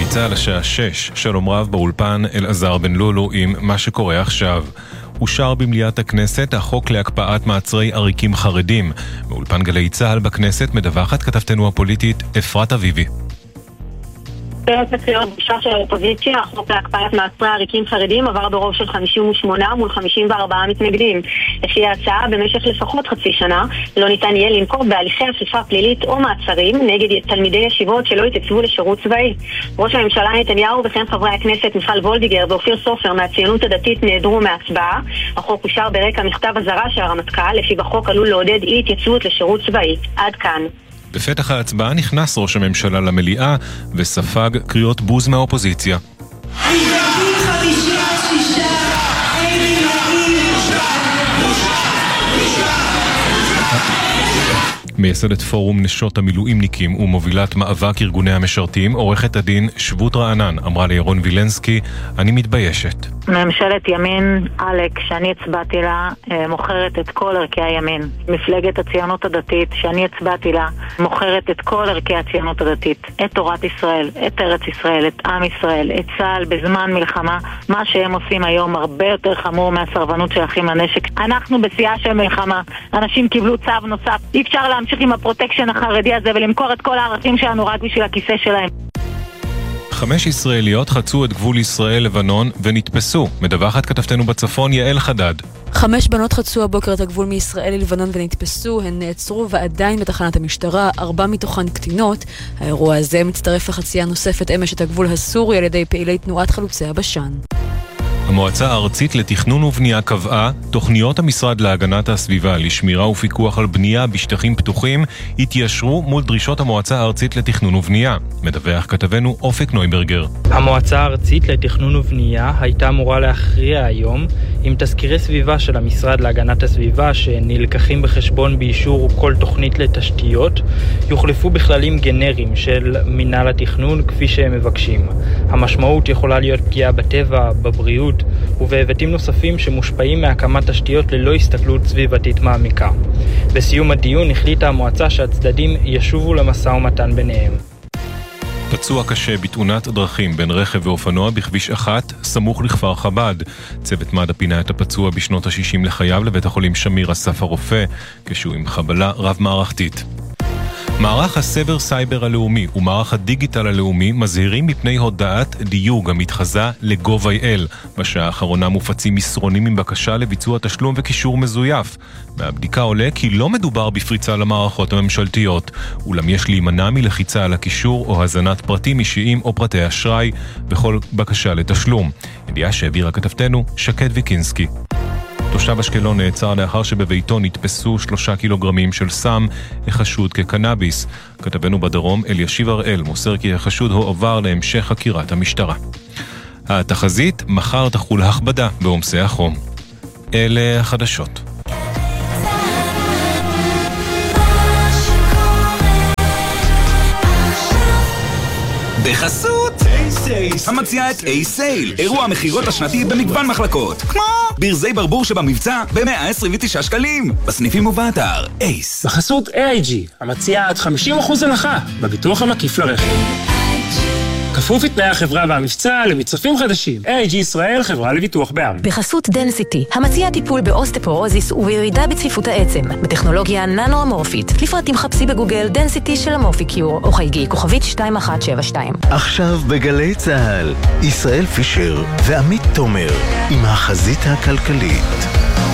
צהל השעה 6, שלום רב באולפן אלעזר בן לולו עם מה שקורה עכשיו. אושר במליאת הכנסת החוק להקפאת מעצרי עריקים חרדים. באולפן גלי צהל בכנסת מדווחת כתבתנו הפוליטית אפרת אביבי. בקריאה של האופוזיציה, החוק להקפאת מעצרי עריקים חרדים עבר ברוב של 58 מול 54 מתנגדים. לפי ההצעה, במשך לפחות חצי שנה לא ניתן יהיה לנקוט בהליכי אכיפה פלילית או מעצרים נגד תלמידי ישיבות שלא יתייצבו לשירות צבאי. ראש הממשלה נתניהו וכן חברי הכנסת מיכל וולדיגר ואופיר סופר מהציונות הדתית נעדרו מההצבעה. החוק אושר ברקע מכתב אזהרה של הרמטכ"ל, לפי בחוק עלול לעודד אי התייצבות לשירות צבאי. עד כאן. בפתח ההצבעה נכנס ראש הממשלה למליאה וספג קריאות בוז מהאופוזיציה. מייסדת פורום נשות המילואימניקים ומובילת מאבק ארגוני המשרתים, עורכת הדין שבות רענן, אמרה לירון וילנסקי, אני מתביישת. ממשלת ימין עלק שאני הצבעתי לה מוכרת את כל ערכי הימין. מפלגת הציונות הדתית שאני הצבעתי לה מוכרת את כל ערכי הציונות הדתית. את תורת ישראל, את ארץ ישראל, את עם ישראל, את צה"ל בזמן מלחמה. מה שהם עושים היום הרבה יותר חמור מהסרבנות של אחים לנשק. אנחנו בשיאה של מלחמה. אנשים קיבלו צו נוסף. אי אפשר להמשיך עם הפרוטקשן החרדי הזה ולמכור את כל הערכים שלנו רק בשביל הכיסא שלהם. 5 ישראליות חצו את גבול ישראל-לבנון ונתפסו. מדווחת כתבתנו בצפון יעל חדד. 5 בנות חצו הבוקר את הגבול מישראל ללבנון ונתפסו, הן נעצרו ועדיין בתחנת המשטרה, 4 מתוכן קטינות. האירוע הזה מצטרף לחצייה נוספת אמש את הגבול הסורי על ידי פעילי תנועת חלוצי הבשן. המועצה הארצית לתכנון ובנייה קבעה, תוכניות המשרד להגנת הסביבה לשמירה ופיקוח על בנייה בשטחים פתוחים התיישרו מול דרישות המועצה הארצית לתכנון ובנייה. מדווח כתבנו אופק נויברגר. המועצה הארצית לתכנון ובנייה הייתה אמורה להכריע היום עם תזכירי סביבה של המשרד להגנת הסביבה שנלקחים בחשבון באישור כל תוכנית לתשתיות, יוחלפו בכללים גנריים של מינהל התכנון כפי שהם מבקשים. המשמעות יכולה להיות פגיעה בטבע, בבריאות ובהיבטים נוספים שמושפעים מהקמת תשתיות ללא הסתכלות סביבתית מעמיקה. בסיום הדיון החליטה המועצה שהצדדים ישובו למשא ומתן ביניהם. פצוע קשה בתאונת דרכים בין רכב ואופנוע בכביש 1 סמוך לכפר חב"ד. צוות מד"א פינה את הפצוע בשנות ה-60 לחייו לבית החולים שמיר אסף הרופא, כשהוא עם חבלה רב-מערכתית. מערך הסבר סייבר הלאומי ומערך הדיגיטל הלאומי מזהירים מפני הודעת דיוג המתחזה ל-gov.il. בשעה האחרונה מופצים מסרונים עם בקשה לביצוע תשלום וקישור מזויף. מהבדיקה עולה כי לא מדובר בפריצה למערכות הממשלתיות, אולם יש להימנע מלחיצה על הקישור או הזנת פרטים אישיים או פרטי אשראי בכל בקשה לתשלום. ידיעה שהעבירה כתבתנו שקד ויקינסקי. תושב אשקלון נעצר לאחר שבביתו נתפסו 3 קילוגרמים של סם החשוד כקנאביס. כתבנו בדרום אלישיב הראל מוסר כי החשוד הועבר להמשך חקירת המשטרה. התחזית, מחר תחול הכבדה בעומסי החום. אלה החדשות. בחסות המציעה את A-Sale, אירוע המחירות השנתי במגוון מחלקות, כמו ברזי ברבור שבמבצע ב-129 שקלים, בסניפים ובאתר אייס. בחסות AIG, המציעה עד 50% הנחה בביטוח המקיף לרכב. כפוף לתנאי החברה והמבצע למצרפים חדשים. AIG ישראל, חברה לביטוח בע"מ. בחסות דנסיטי, המציע טיפול באוסטפורוזיס ובירידה בצפיפות העצם, בטכנולוגיה ננו-אמורפית. לפרטים חפשי בגוגל דנסיטי של אמורפיקיור, או חייגי כוכבית 2172. עכשיו בגלי צהל, ישראל פישר ועמית תומר, עם החזית הכלכלית.